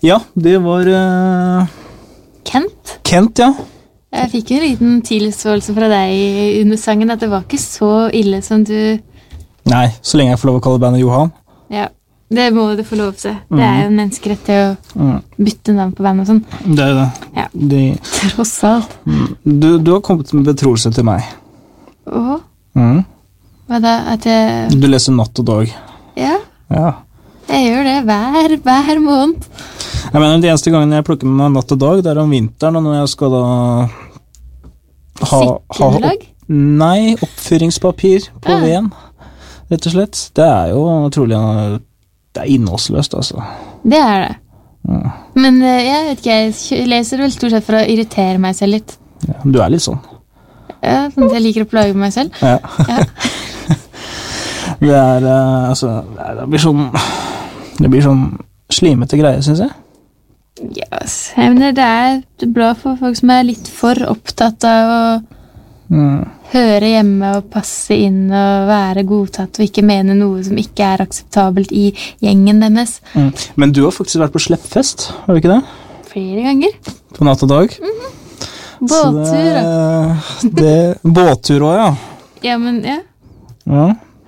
Ja, det var Kent? Kent, ja. Jeg fikk en liten tilståelse fra deg under sangen at det var ikke så ille som du... Nei, så lenge jeg får lov å kalle bandet Johan. Ja, det må du få lov til. Det jo en menneskerett til å bytte navn på band og sånn. Det det. Ja, tross alt. Du har kommet med betroelse til meg. Åh? Hva da? At jeg... Du leser Natt og Dag. Ja, Ja. jeg gjør det hver måned. Jeg mener, de eneste gangen jeg plukker med meg Natt og Dag, det om vinteren, og når jeg skal da Sitteunderlag? Nei, oppfyringspapir på veden, rett og slett. Det jo trolig det innholdsløst, altså. Det det. Men jeg vet ikke, jeg leser vel stort sett for å irritere meg selv litt. Ja, du litt sånn. Ja, sånn at jeg liker å plage meg selv. Ja. Ja. Det altså, det blir sånn slimete greie, synes jeg. Yes. Jeg mener, det bra for folk som litt for opptatt av å høre hjemme og passe inn og være godtatt og ikke mene noe som ikke akseptabelt i gjengen deres. Men du har faktisk vært på sleppfest, har du ikke det? Flere ganger. På Natt og Dag. Båttur. Båttur også, ja. Ja, men ja. Ja.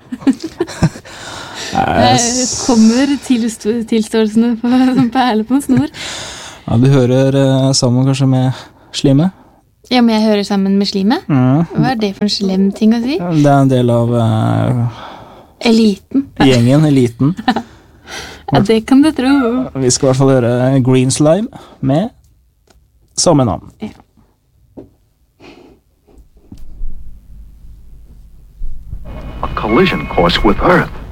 Kommer tilståelsene som perler på en snor. Ja, du hører sammen kanskje med Slime? Ja, men jeg hører sammen med Slime. Hva det for en slem ting å si? Det en del av eliten. Gjengen, eliten. Ja, det kan du tro. Vi skal i hvert fall høre Green Slime med samme navn. Ja. A collision course with Earth.